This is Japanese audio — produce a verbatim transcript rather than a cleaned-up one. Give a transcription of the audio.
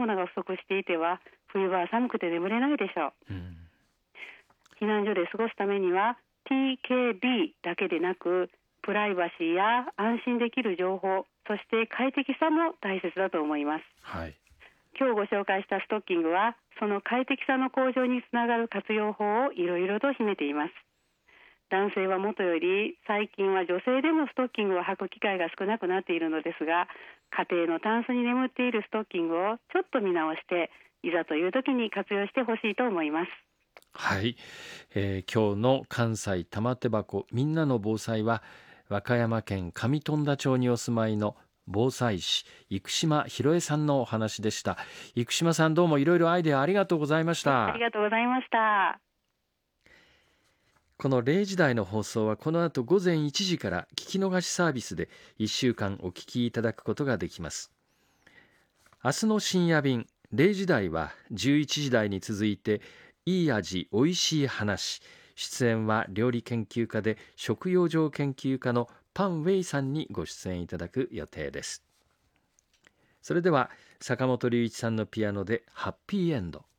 ものが不足していては冬場は寒くて眠れないでしょう、うん、避難所で過ごすためには ティーケービー だけでなくプライバシーや安心できる情報、そして快適さも大切だと思います、はい、今日ご紹介したストッキングはその快適さの向上につながる活用法をいろいろと秘めています。男性はもとより最近は女性でもストッキングを履く機会が少なくなっているのですが、家庭のタンスに眠っているストッキングをちょっと見直していざという時に活用してほしいと思います。 はい、えー、今日の関西玉手箱みんなの防災は和歌山県上富田町にお住まいの防災士生島博恵さんのお話でした。生島さん、どうもいろいろアイデアありがとうございました。 ありがとうございました。 このれいじ台の放送はこの後午前いちじから聞き逃しサービスでいっしゅうかんお聞きいただくことができます。明日の深夜便れいじ台はじゅういちじ台に続いていい味おいしい話、出演は料理研究家で食養生研究家のパン・ウェイさんにご出演いただく予定です。それでは坂本龍一さんのピアノでハッピーエンド。